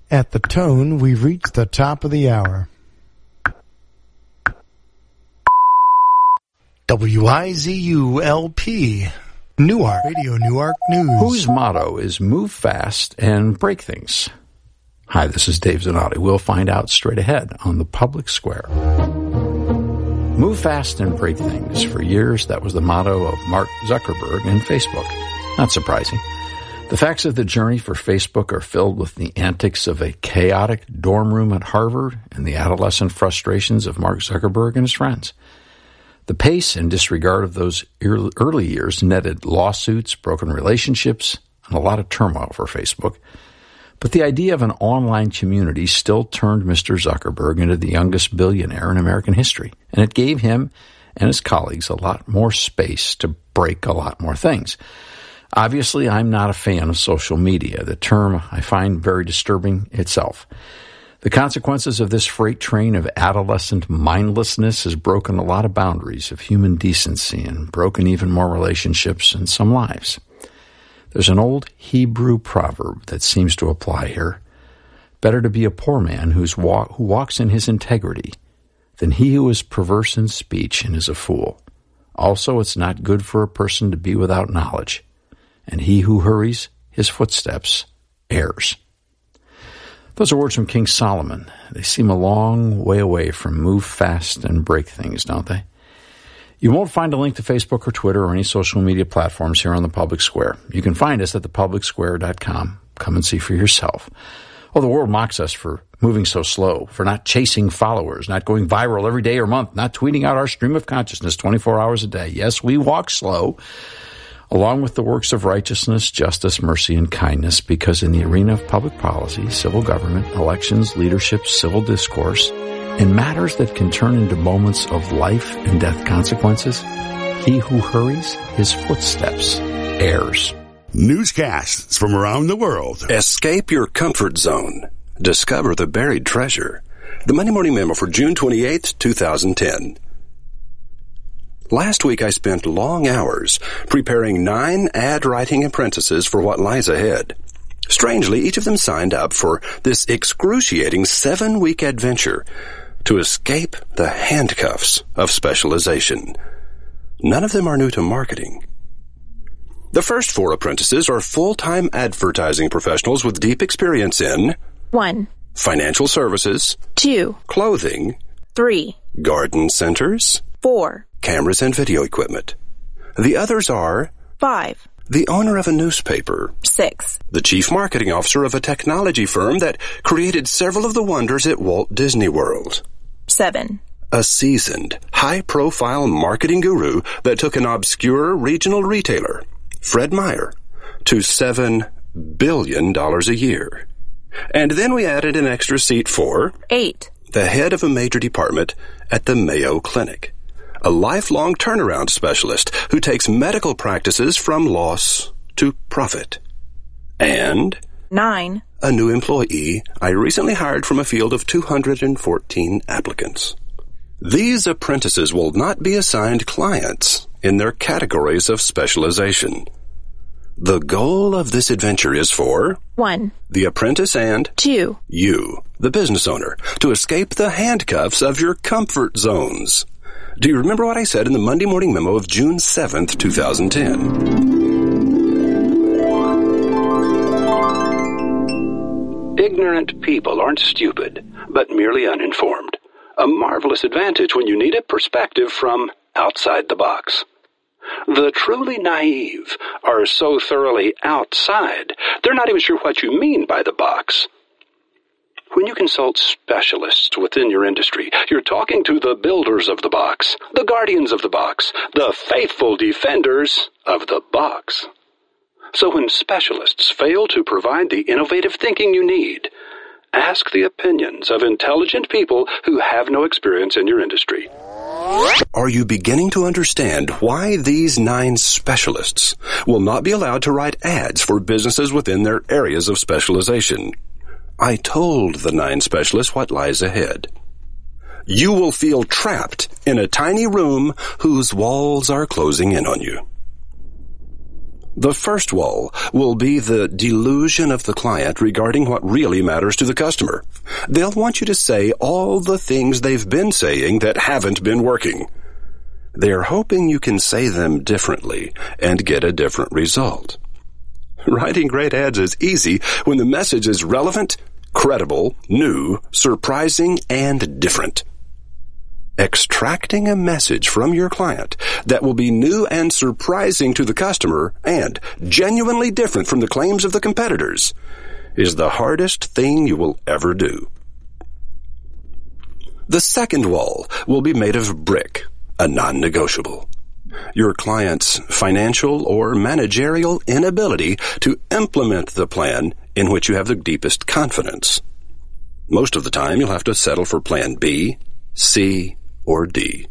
At the tone, we've reached the top of the hour. WIZU-LP, Newark, Radio Newark News. Whose motto is move fast and break things? Hi, this is Dave Zanotti. We'll find out straight ahead on the Public Square. Move fast and break things. For years, that was the motto of Mark Zuckerberg and Facebook. Not surprising. The facts of the journey for Facebook are filled with the antics of a chaotic dorm room at Harvard and the adolescent frustrations of Mark Zuckerberg and his friends. The pace and disregard of those early years netted lawsuits, broken relationships, and a lot of turmoil for Facebook. But the idea of an online community still turned Mr. Zuckerberg into the youngest billionaire in American history, and it gave him and his colleagues a lot more space to break a lot more things. Obviously, I'm not a fan of social media, the term I find very disturbing itself. The consequences of this freight train of adolescent mindlessness has broken a lot of boundaries of human decency and broken even more relationships and some lives. There's an old Hebrew proverb that seems to apply here. Better to be a poor man who walks in his integrity than he who is perverse in speech and is a fool. Also, it's not good for a person to be without knowledge, and he who hurries his footsteps errs. Those are words from King Solomon. They seem a long way away from move fast and break things, don't they? You won't find a link to Facebook or Twitter or any social media platforms here on the Public Square. You can find us at thepublicsquare.com. Come and see for yourself. Oh, the world mocks us for moving so slow, for not chasing followers, not going viral every day or month, not tweeting out our stream of consciousness 24 hours a day. Yes, we walk slow, along with the works of righteousness, justice, mercy, and kindness, because in the arena of public policy, civil government, elections, leadership, civil discourse, in matters that can turn into moments of life and death consequences, he who hurries his footsteps errs. Newscasts from around the world. Escape your comfort zone. Discover the buried treasure. The Monday Morning Memo for June 28, 2010. Last week I spent long hours preparing 9 ad-writing apprentices for what lies ahead. Strangely, each of them signed up for this excruciating 7-week adventure to escape the handcuffs of specialization. None of them are new to marketing. The first 4 apprentices are full-time advertising professionals with deep experience in 1. Financial services, 2. clothing, 3. garden centers, 4. cameras and video equipment. The others are 5. the owner of a newspaper, 6. the chief marketing officer of a technology firm that created several of the wonders at Walt Disney World, 7. a seasoned, high-profile marketing guru that took an obscure regional retailer, Fred Meyer, to $7 billion a year. And then we added an extra seat for 8. the head of a major department at the Mayo Clinic, a lifelong turnaround specialist who takes medical practices from loss to profit. And 9. a new employee I recently hired from a field of 214 applicants. These apprentices will not be assigned clients in their categories of specialization. The goal of this adventure is for 1. the apprentice and 2. you, the business owner, to escape the handcuffs of your comfort zones. Do you remember what I said in the Monday Morning Memo of June 7th, 2010? Ignorant people aren't stupid, but merely uninformed. A marvelous advantage when you need a perspective from outside the box. The truly naive are so thoroughly outside, they're not even sure what you mean by the box. When you consult specialists within your industry, you're talking to the builders of the box, the guardians of the box, the faithful defenders of the box. So when specialists fail to provide the innovative thinking you need, ask the opinions of intelligent people who have no experience in your industry. Are you beginning to understand why these 9 specialists will not be allowed to write ads for businesses within their areas of specialization? I told the 9 specialists what lies ahead. You will feel trapped in a tiny room whose walls are closing in on you. The first wall will be the delusion of the client regarding what really matters to the customer. They'll want you to say all the things they've been saying that haven't been working. They're hoping you can say them differently and get a different result. Writing great ads is easy when the message is relevant, credible, new, surprising, and different. Extracting a message from your client that will be new and surprising to the customer and genuinely different from the claims of the competitors is the hardest thing you will ever do. The second wall will be made of brick, a non-negotiable. Your client's financial or managerial inability to implement the plan in which you have the deepest confidence. Most of the time, you'll have to settle for plan B, C, or D.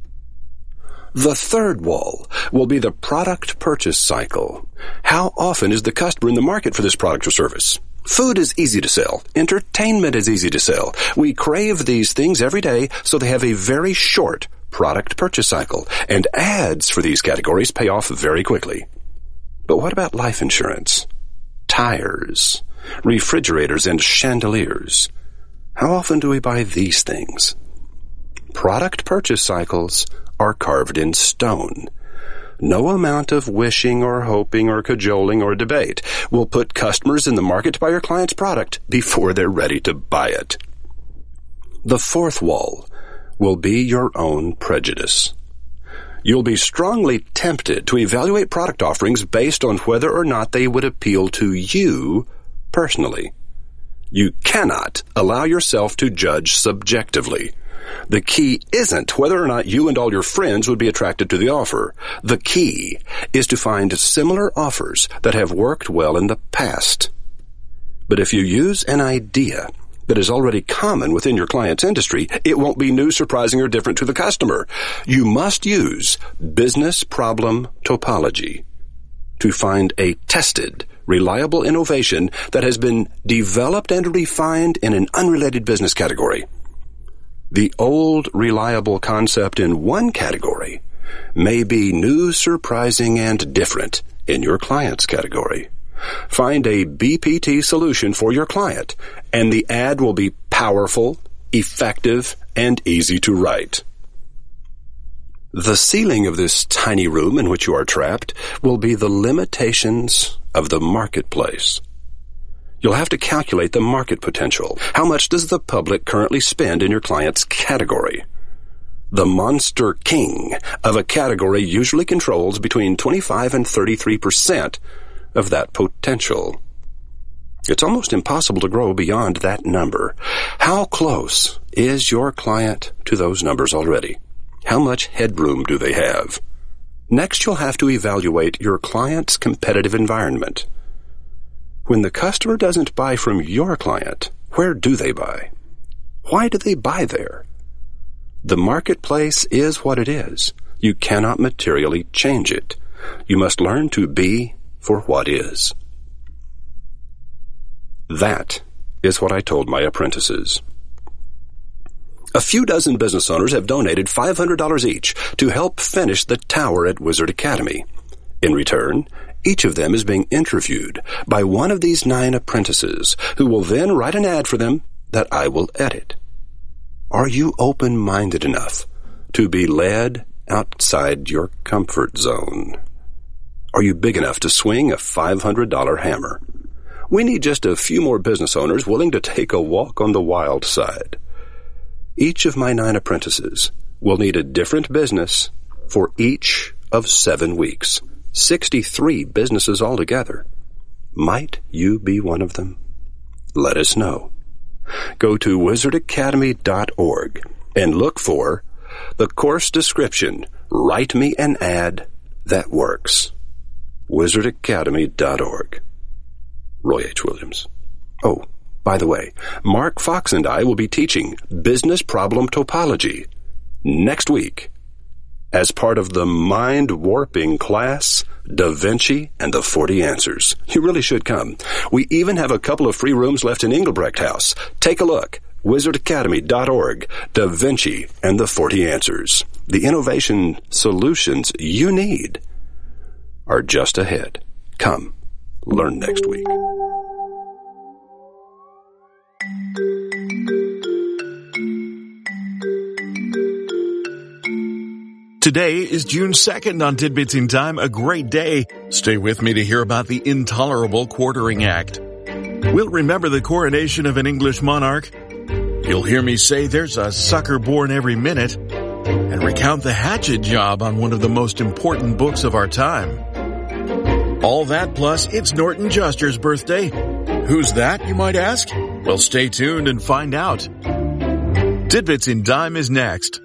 The third wall will be the product purchase cycle. How often is the customer in the market for this product or service? Food is easy to sell. Entertainment is easy to sell. We crave these things every day, so they have a very short product purchase cycle, and ads for these categories pay off very quickly. But what about life insurance, tires, refrigerators, and chandeliers? How often do we buy these things? Product purchase cycles are carved in stone. No amount of wishing or hoping or cajoling or debate will put customers in the market to buy your client's product before they're ready to buy it. The fourth wall will be your own prejudice. You'll be strongly tempted to evaluate product offerings based on whether or not they would appeal to you personally. You cannot allow yourself to judge subjectively. The key isn't whether or not you and all your friends would be attracted to the offer. The key is to find similar offers that have worked well in the past. But if you use an idea that is already common within your client's industry, it won't be new, surprising, or different to the customer. You must use business problem topology to find a tested, reliable innovation that has been developed and refined in an unrelated business category. The old, reliable concept in one category may be new, surprising, and different in your client's category. Find a BPT solution for your client, and the ad will be powerful, effective, and easy to write. The ceiling of this tiny room in which you are trapped will be the limitations of the marketplace. You'll have to calculate the market potential. How much does the public currently spend in your client's category? The monster king of a category usually controls between 25 and 33% of that potential. It's almost impossible to grow beyond that number. How close is your client to those numbers already? How much headroom do they have? Next, you'll have to evaluate your client's competitive environment. When the customer doesn't buy from your client, where do they buy? Why do they buy there? The marketplace is what it is. You cannot materially change it. You must learn to be for what is. That is what I told my apprentices. A few dozen business owners have donated $500 each to help finish the tower at Wizard Academy. In return, each of them is being interviewed by one of these 9 apprentices, who will then write an ad for them that I will edit. Are you open-minded enough to be led outside your comfort zone? Are you big enough to swing a $500 hammer? We need just a few more business owners willing to take a walk on the wild side. Each of my 9 apprentices will need a different business for each of 7 weeks. 63 businesses altogether. Might you be one of them? Let us know. Go to wizardacademy.org and look for the course description, Write Me an Ad That Works. wizardacademy.org. Roy H. Williams. Oh, by the way, Mark Fox and I will be teaching business problem topology next week as part of the mind-warping class, Da Vinci and the 40 Answers. You really should come. We even have a couple of free rooms left in Engelbrecht House. Take a look. wizardacademy.org, Da Vinci and the 40 Answers. The innovation solutions you need are just ahead. Come, learn next week. Today is June 2nd on Tidbits in Time, a great day. Stay with me to hear about the intolerable Quartering Act. We'll remember the coronation of an English monarch. You'll hear me say there's a sucker born every minute, and recount the hatchet job on one of the most important books of our time. All that plus it's Norton Juster's birthday. Who's that, you might ask? Well, stay tuned and find out. Tidbits in Time is next.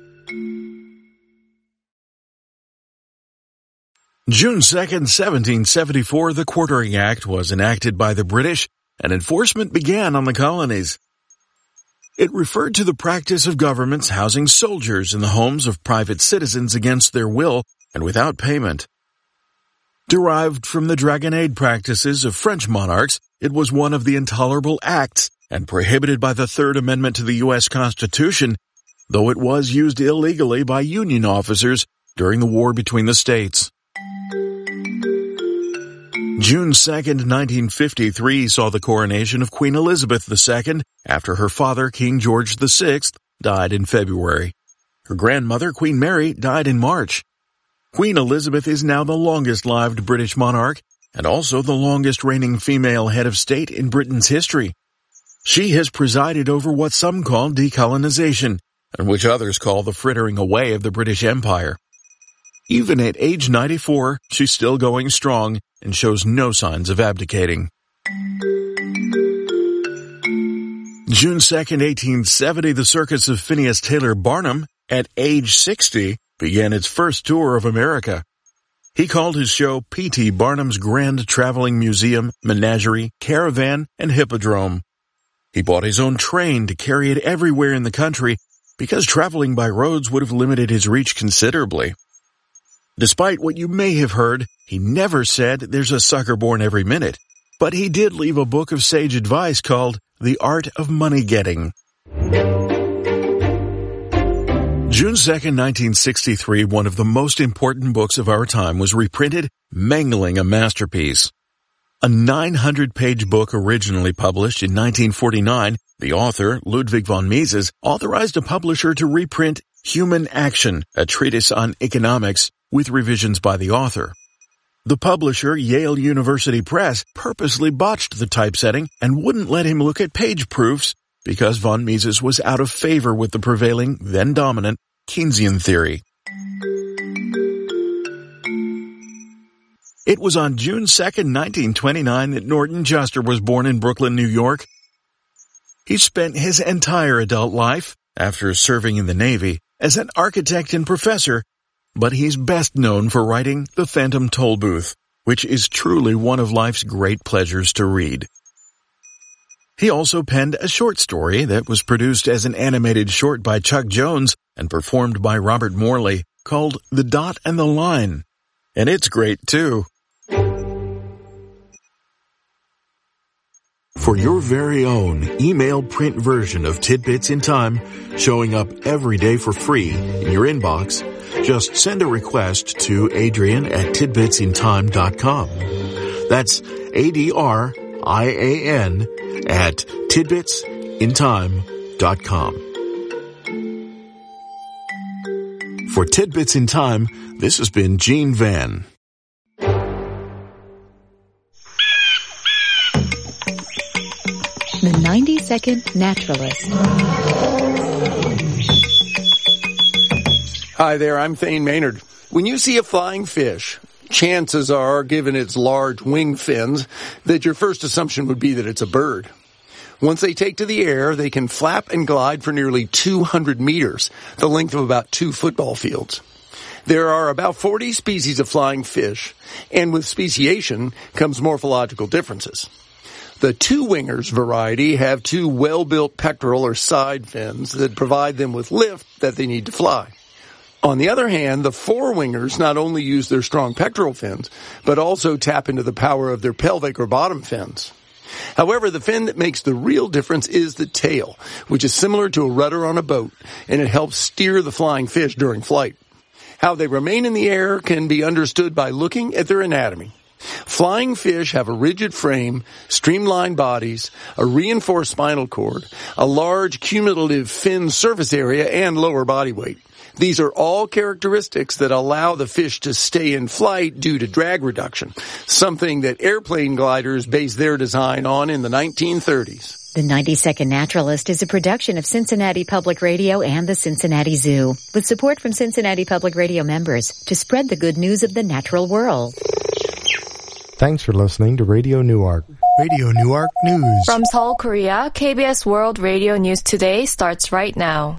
June 2nd, 1774, the Quartering Act was enacted by the British, and enforcement began on the colonies. It referred to the practice of governments housing soldiers in the homes of private citizens against their will and without payment. Derived from the dragonnade practices of French monarchs, it was one of the intolerable acts and prohibited by the Third Amendment to the U.S. Constitution, though it was used illegally by Union officers during the war between the states. June 2nd, 1953 saw the coronation of Queen Elizabeth II after her father, King George VI, died in February. Her grandmother, Queen Mary, died in March. Queen Elizabeth is now the longest-lived British monarch and also the longest-reigning female head of state in Britain's history. She has presided over what some call decolonization, and which others call the frittering away of the British Empire. Even at age 94, she's still going strong and shows no signs of abdicating. June 2nd, 1870, the circus of Phineas Taylor Barnum, at age 60, began its first tour of America. He called his show P.T. Barnum's Grand Traveling Museum, Menagerie, Caravan, and Hippodrome. He bought his own train to carry it everywhere in the country because traveling by roads would have limited his reach considerably. Despite what you may have heard, he never said there's a sucker born every minute, but he did leave a book of sage advice called The Art of Money Getting. June 2nd, 1963, one of the most important books of our time was reprinted, mangling a masterpiece. A 900-page book originally published in 1949, the author, Ludwig von Mises, authorized a publisher to reprint Human Action, a treatise on economics, with revisions by the author. The publisher, Yale University Press, purposely botched the typesetting and wouldn't let him look at page proofs because von Mises was out of favor with the prevailing, then dominant, Keynesian theory. It was on June 2nd, 1929 that Norton Juster was born in Brooklyn, New York. He spent his entire adult life, after serving in the Navy, as an architect and professor, but he's best known for writing The Phantom Tollbooth, which is truly one of life's great pleasures to read. He also penned a short story that was produced as an animated short by Chuck Jones and performed by Robert Morley, called The Dot and the Line. And it's great, too. For your very own email print version of Tidbits in Time, showing up every day for free in your inbox, just send a request to Adrian@tidbitsintime.com. That's ADRIAN at tidbitsintime.com. For Tidbits in Time, this has been Gene Van. The 90-Second Naturalist. Hi there, I'm Thane Maynard. When you see a flying fish, chances are, given its large wing fins, that your first assumption would be that it's a bird. Once they take to the air, they can flap and glide for nearly 200 meters, the length of about 2 football fields. There are about 40 species of flying fish, and with speciation comes morphological differences. The two-wingers variety have 2 well-built pectoral or side fins that provide them with lift that they need to fly. On the other hand, the four-wingers not only use their strong pectoral fins, but also tap into the power of their pelvic or bottom fins. However, the fin that makes the real difference is the tail, which is similar to a rudder on a boat, and it helps steer the flying fish during flight. How they remain in the air can be understood by looking at their anatomy. Flying fish have a rigid frame, streamlined bodies, a reinforced spinal cord, a large cumulative fin surface area, and lower body weight. These are all characteristics that allow the fish to stay in flight due to drag reduction, something that airplane gliders based their design on in the 1930s. The 90-Second Naturalist is a production of Cincinnati Public Radio and the Cincinnati Zoo, with support from Cincinnati Public Radio members to spread the good news of the natural world. Thanks for listening to Radio Newark. Radio Newark News. From Seoul, Korea, KBS World Radio News Today starts right now.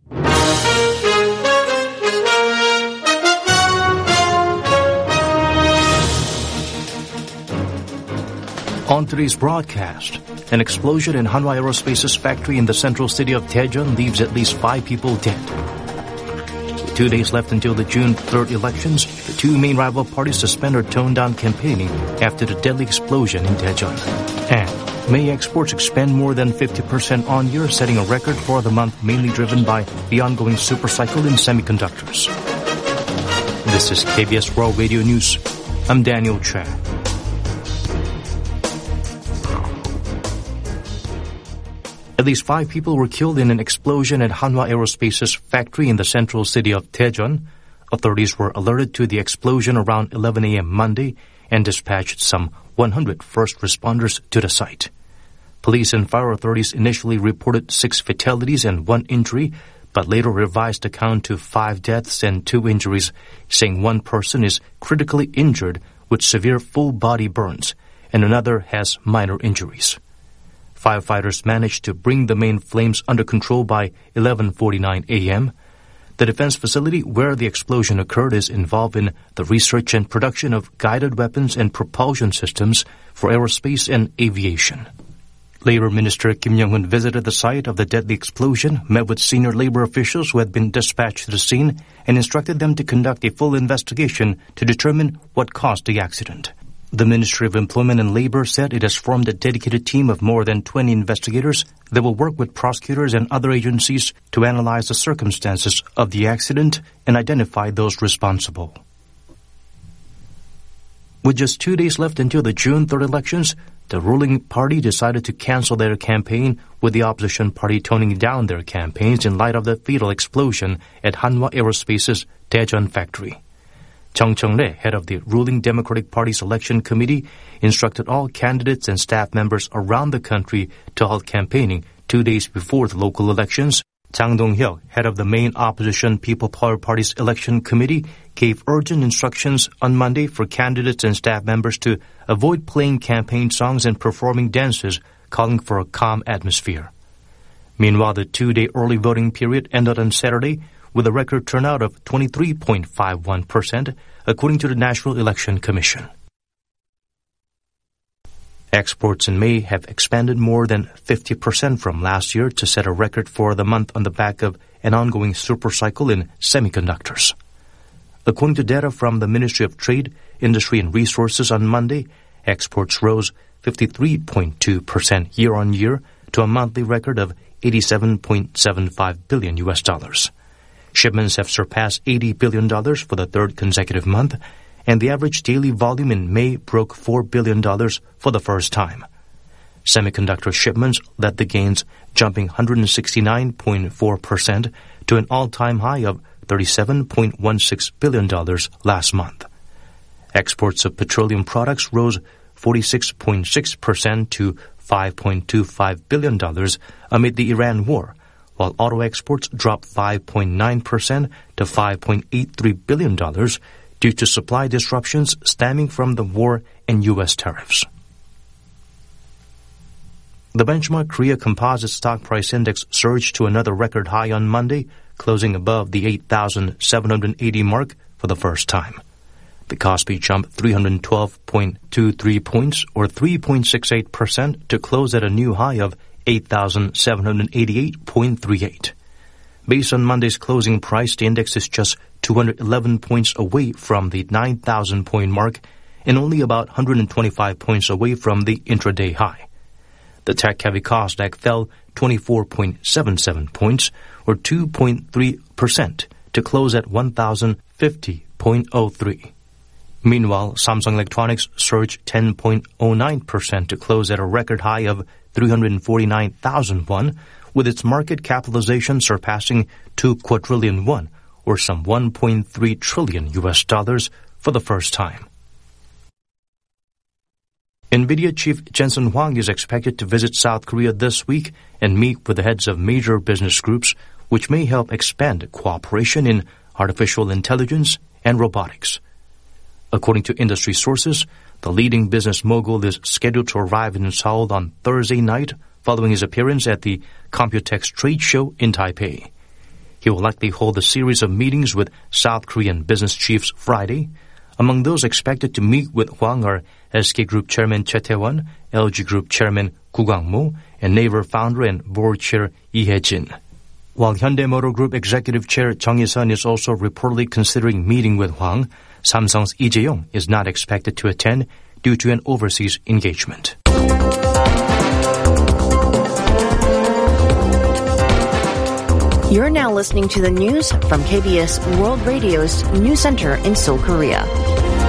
On today's broadcast, an explosion in Hanwha Aerospace's factory in the central city of Daejeon leaves at least 5 people dead. With 2 days left until the June 3rd elections, the two main rival parties suspend or tone down campaigning after the deadly explosion in Daejeon. And May exports expand more than 50% on year, setting a record for the month, mainly driven by the ongoing supercycle in semiconductors. This is KBS World Radio News. I'm Daniel Chan. At least 5 people were killed in an explosion at Hanwha Aerospace's factory in the central city of Daejeon. Authorities were alerted to the explosion around 11 a.m. Monday and dispatched some 100 first responders to the site. Police and fire authorities initially reported 6 fatalities and 1 injury, but later revised the count to 5 deaths and 2 injuries, saying 1 person is critically injured with severe full-body burns and another has minor injuries. Firefighters managed to bring the main flames under control by 11:49 a.m. The defense facility where the explosion occurred is involved in the research and production of guided weapons and propulsion systems for aerospace and aviation. Labor Minister Kim Young-hun visited the site of the deadly explosion, met with senior labor officials who had been dispatched to the scene, and instructed them to conduct a full investigation to determine what caused the accident. The Ministry of Employment and Labor said it has formed a dedicated team of more than 20 investigators that will work with prosecutors and other agencies to analyze the circumstances of the accident and identify those responsible. With just 2 days left until the June 3rd elections, the ruling party decided to cancel their campaign, with the opposition party toning down their campaigns in light of the fatal explosion at Hanwha Aerospace's Daejeon factory. Chung Chung-rae, head of the ruling Democratic Party's election committee, instructed all candidates and staff members around the country to halt campaigning 2 days before the local elections. Chang Dong-hyuk, head of the main opposition People Power Party's election committee, gave urgent instructions on Monday for candidates and staff members to avoid playing campaign songs and performing dances, calling for a calm atmosphere. Meanwhile, the 2-day early voting period ended on Saturday with a record turnout of 23.51%, according to the National Election Commission. Exports in May have expanded more than 50% from last year to set a record for the month on the back of an ongoing supercycle in semiconductors. According to data from the Ministry of Trade, Industry and Resources on Monday, exports rose 53.2% year-on-year to a monthly record of $87.75 billion. Shipments have surpassed $80 billion for the 3rd consecutive month, and the average daily volume in May broke $4 billion for the first time. Semiconductor shipments led the gains, jumping 169.4% to an all-time high of $37.16 billion last month. Exports of petroleum products rose 46.6% to $5.25 billion amid the Iran war, while auto exports dropped 5.9% to $5.83 billion due to supply disruptions stemming from the war and U.S. tariffs. The benchmark Korea Composite Stock Price Index surged to another record high on Monday, closing above the 8,780 mark for the first time. The Kospi jumped 312.23 points, or 3.68%, to close at a new high of 8,788.38. Based on Monday's closing price, the index is just 211 points away from the 9,000-point mark and only about 125 points away from the intraday high. The tech-heavy Kosdaq fell 24.77 points, or 2.3%, to close at 1,050.03. Meanwhile, Samsung Electronics surged 10.09% to close at a record high of 349,000 won, with its market capitalization surpassing 2 quadrillion won, or some $1.3 trillion for the first time. NVIDIA chief Jensen Huang is expected to visit South Korea this week and meet with the heads of major business groups, which may help expand cooperation in artificial intelligence and robotics. According to industry sources, the leading business mogul is scheduled to arrive in Seoul on Thursday night following his appearance at the Computex trade show in Taipei. He will likely hold a series of meetings with South Korean business chiefs Friday. Among those expected to meet with Huang are SK Group Chairman Choi Tae-won, LG Group Chairman Gu Kwang-mo, and Naver founder and board chair Lee Hae-jin. While Hyundai Motor Group Executive Chair Chung Hee-sun is also reportedly considering meeting with Huang, Samsung's Lee Jae-yong is not expected to attend due to an overseas engagement. You're now listening to the news from KBS World Radio's News Center in Seoul, Korea.